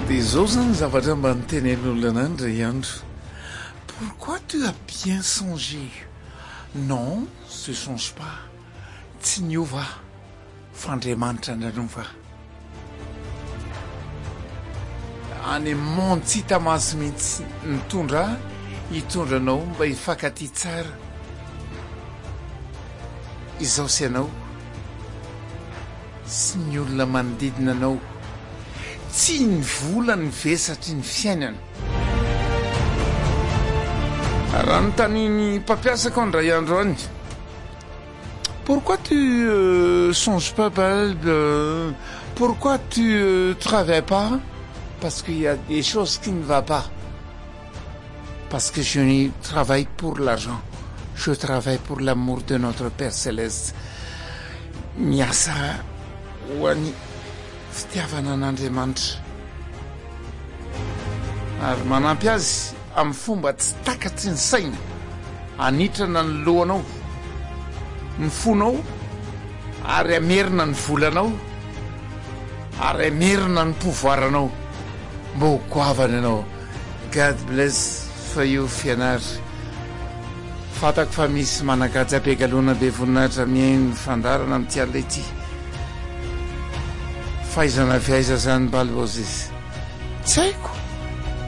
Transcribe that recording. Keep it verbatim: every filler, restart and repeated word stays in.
Dia izao zany zavatra mba nitenen'olona anany Indray andro. Pourquoi tu as bien songé? Non, ce songe pas. Tsy niova fa Andriamanitra nanova. Any monde tsy hita maso mihitsy mitondra hitondranao mba hifankaty tsara. Izao sy anao sy ny olona manodidina anao, tsy ny vola ny vesatry ny fiainana. Raha notaniny mpampiasako Indray andro any, pourquoi tu euh, songes pas Balbe euh, pourquoi tu euh, travailles pas? Parce qu'il y a des choses qui ne vont pas. Parce que je ne travaille pour l'argent. Je travaille pour l'amour de notre Père Céleste. Miasa ho an'ny fitiavana an'Andriamanitra. Ary manampy azy amin'ny fomba tsy takatry ny saina, anitrana ny lohanao, ny fonao, ary amerina ny volanao, ary amerina ny pouvoiranao. Mba ho goavana ianao. God bless fa io fianary. Fatako fa misy managaja be galona be voninahitra mihaino fandarana amin'ity alina ity. Fahaizana fiaiza zany Balbe izy. Tsy haiko.